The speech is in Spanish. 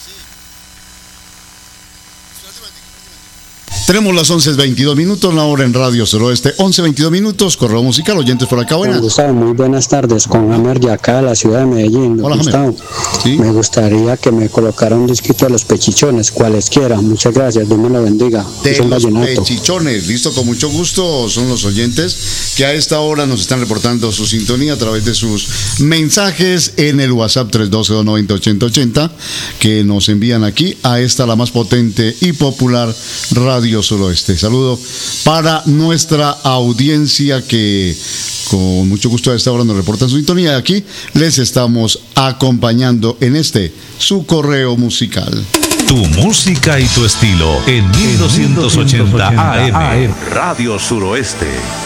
Tenemos las 11:22, la hora en Radio Suroeste, 11:22, correo musical, oyentes por acá, buenas. Gustavo, muy buenas tardes, con Amer de acá de la ciudad de Medellín. Hola, Gustavo, ¿sí? Me gustaría que me colocara un disquito de Los Pechichones, cualesquiera, muchas gracias, Dios me lo bendiga. De Los Pechichones, listo, con mucho gusto, son los oyentes que a esta hora nos están reportando su sintonía a través de sus mensajes en el WhatsApp 312-290-8080, que nos envían aquí a esta la más potente y popular Radio Suroeste. Saludo para nuestra audiencia que con mucho gusto a esta hora nos reportan su sintonía. Aquí les estamos acompañando en su correo musical. Tu música y tu estilo en 1280 AM Radio Suroeste.